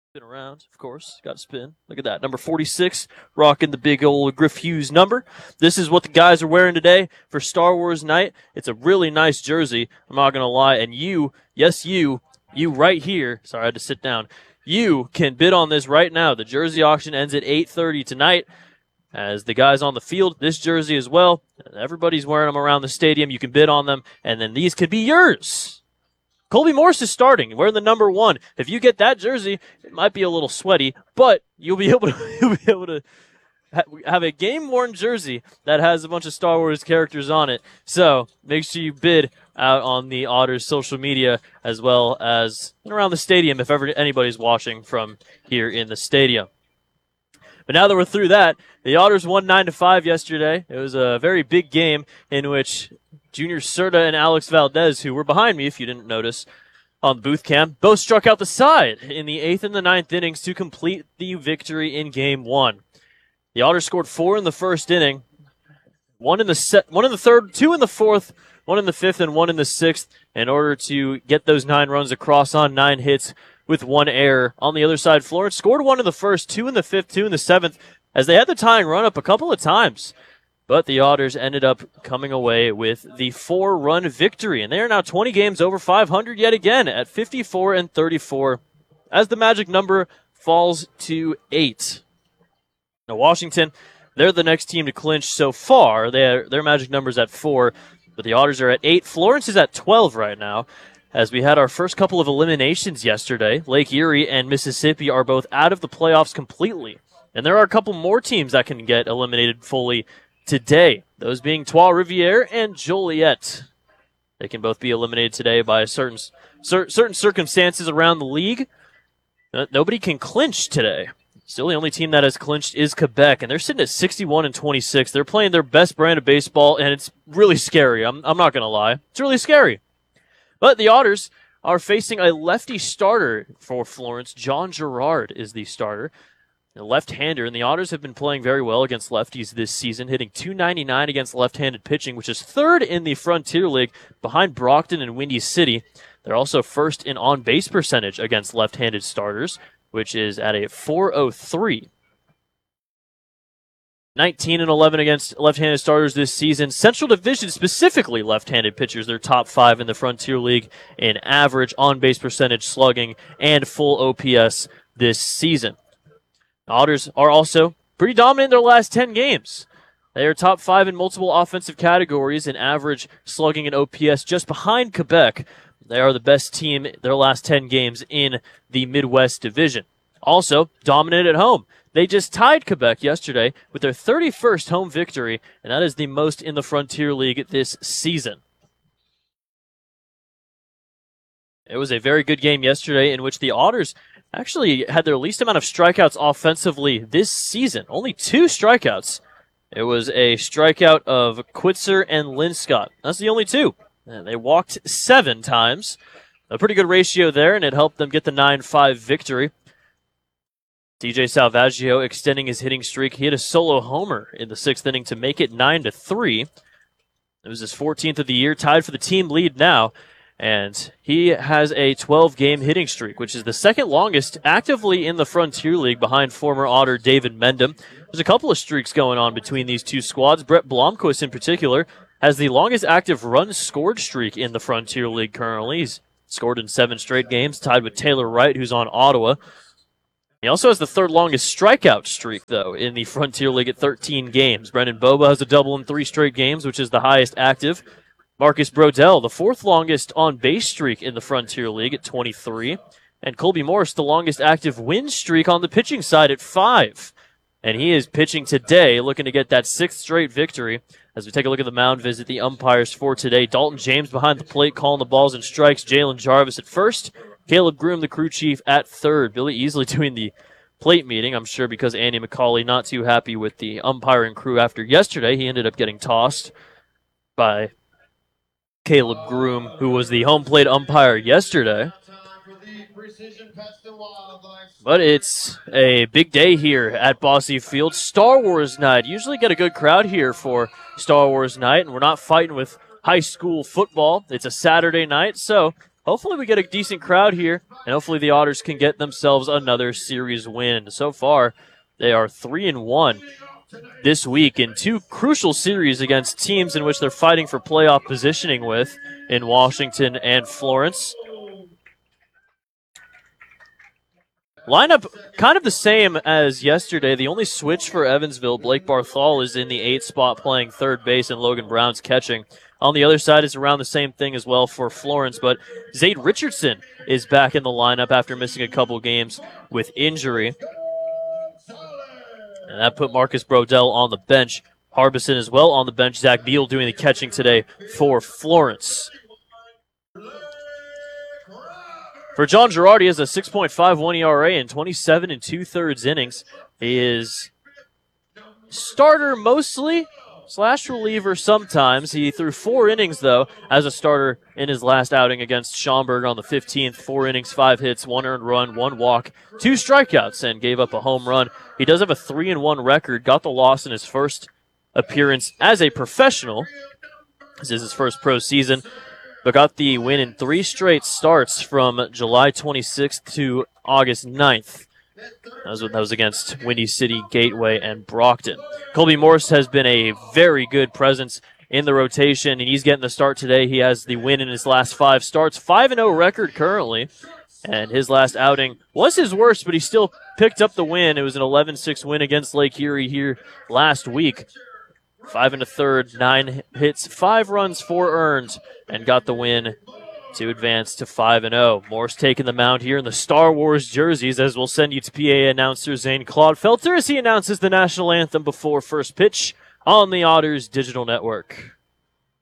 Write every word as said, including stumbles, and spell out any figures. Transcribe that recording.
Spin around, of course. Got to spin. Look at that. Number forty-six, rocking the big old Griff Hughes number. This is what the guys are wearing today for Star Wars night. It's a really nice jersey. I'm not going to lie. And you, yes, you, you right here. Sorry, I had to sit down. You can bid on this right now. The jersey auction ends at eight thirty tonight. As the guys on the field, this jersey as well. Everybody's wearing them around the stadium. You can bid on them, and then these could be yours. Colby Morris is starting, wearing the number one. If you get that jersey, it might be a little sweaty, but you'll be able to you'll be able to ha- have a game-worn jersey that has a bunch of Star Wars characters on it. So make sure you bid out on the Otters' social media as well as around the stadium if ever anybody's watching from here in the stadium. But now that we're through that, the Otters won nine to five yesterday. It was a very big game in which Junior Serta and Alex Valdez, who were behind me if you didn't notice on the booth cam, both struck out the side in the eighth and the ninth innings to complete the victory in game one. The Otters scored four in the first inning, one in the set, one in the third, two in the fourth, one in the fifth, and one in the sixth in order to get those nine runs across on nine hits with one error. On the other side, Florence scored one in the first, two in the fifth, two in the seventh, as they had the tying run up a couple of times. But the Otters ended up coming away with the four-run victory, and they are now twenty games over five hundred yet again at fifty-four and thirty-four, as the magic number falls to eight. Now, Washington, they're the next team to clinch so far. Their their magic number's at four, but the Otters are at eight. Florence is at twelve right now, as we had our first couple of eliminations yesterday. Lake Erie and Mississippi are both out of the playoffs completely, and there are a couple more teams that can get eliminated fully today, those being Trois Rivières and Joliet. They can both be eliminated today by certain cer- certain circumstances around the league. Uh, nobody can clinch today. Still, the only team that has clinched is Quebec, and they're sitting at sixty-one and twenty-six. They're playing their best brand of baseball, and it's really scary. I'm I'm not going to lie. It's really scary. But the Otters are facing a lefty starter for Florence. John Gerard is the starter. A left-hander, and the Otters have been playing very well against lefties this season, hitting two ninety-nine against left-handed pitching, which is third in the Frontier League behind Brockton and Windy City. They're also first in on-base percentage against left-handed starters, which is at a four oh three. nineteen and eleven against left-handed starters this season. Central Division, specifically left-handed pitchers, they're top five in the Frontier League in average on-base percentage, slugging, and full O P S this season. The Otters are also pretty dominant in their last ten games. They are top five in multiple offensive categories in average slugging and O P S, just behind Quebec. They are the best team their last ten games in the Midwest Division. Also, dominant at home. They just tied Quebec yesterday with their thirty-first home victory, and that is the most in the Frontier League this season. It was a very good game yesterday in which the Otters actually had their least amount of strikeouts offensively this season. Only two strikeouts. It was a strikeout of Quitzer and Linscott. That's the only two. And they walked seven times. A pretty good ratio there, and it helped them get the nine five victory. D J Salvaggio extending his hitting streak. He hit a solo homer in the sixth inning to make it nine to three. It was his fourteenth of the year, tied for the team lead now. And he has a twelve-game hitting streak, which is the second longest actively in the Frontier League behind former Otter David Mendham. There's a couple of streaks going on between these two squads. Brett Blomquist, in particular, has the longest active run scored streak in the Frontier League currently. He's scored in seven straight games, tied with Taylor Wright, who's on Ottawa. He also has the third longest strikeout streak, though, in the Frontier League at thirteen games. Brendan Boba has a double in three straight games, which is the highest active. Marcus Brodell, the fourth longest on-base streak in the Frontier League at twenty-three. And Colby Morris, the longest active win streak on the pitching side at five. And he is pitching today, looking to get that sixth straight victory. As we take a look at the mound visit, the umpires for today. Dalton James behind the plate, calling the balls and strikes. Jalen Jarvis at first. Caleb Groom, the crew chief, at third. Billy Easley doing the plate meeting, I'm sure because Andy McCauley not too happy with the umpiring crew after yesterday. He ended up getting tossed by Caleb Groom, who was the home plate umpire yesterday. But it's a big day here at Bosse Field. Star Wars night. Usually get a good crowd here for Star Wars night, and we're not fighting with high school football. It's a Saturday night, so hopefully we get a decent crowd here, and hopefully the Otters can get themselves another series win. So far, they are three and one this week in two crucial series against teams in which they're fighting for playoff positioning with in Washington and Florence. Lineup kind of the same as yesterday. The only switch for Evansville, Blake Barthol is in the eighth spot playing third base, and Logan Brown's catching. On the other side, it's around the same thing as well for Florence, but Zade Richardson is back in the lineup after missing a couple games with injury. And that put Marcus Brodell on the bench. Harbison as well on the bench. Zach Beal doing the catching today for Florence. For John Girardi, he has a six point five one E R A in twenty-seven and two-thirds innings. He is starter mostly, slash reliever sometimes. He threw four innings, though, as a starter in his last outing against Schaumburg on the fifteenth. Four innings, five hits, one earned run, one walk, two strikeouts, and gave up a home run. He does have a three and one record, got the loss in his first appearance as a professional. This is his first pro season, but got the win in three straight starts from July twenty-sixth to August ninth. That was, that was against Windy City, Gateway, and Brockton. Colby Morris has been a very good presence in the rotation, and he's getting the start today. He has the win in his last five starts, five and oh record currently, and his last outing was his worst, but he still picked up the win. It was an eleven six win against Lake Erie here last week. Five and a third, nine hits, five runs, four earned, and got the win to advance to five and oh. Morris taking the mound here in the Star Wars jerseys, as we'll send you to P A announcer Zane Claude-Felter as he announces the national anthem before first pitch on the Otters Digital Network.